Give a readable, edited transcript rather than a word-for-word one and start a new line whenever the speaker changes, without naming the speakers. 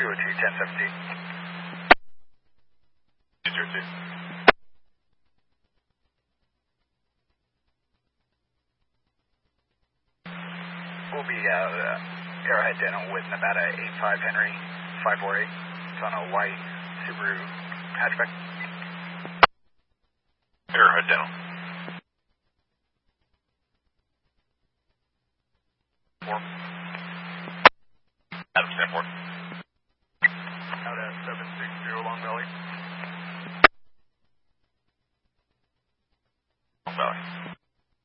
202-1017. We'll be Arrowhead Dental with Nevada 85 Henry 548. It's on a white Subaru hatchback.
Arrowhead Dental. Adam Stanford.
Out at 760 Long Valley.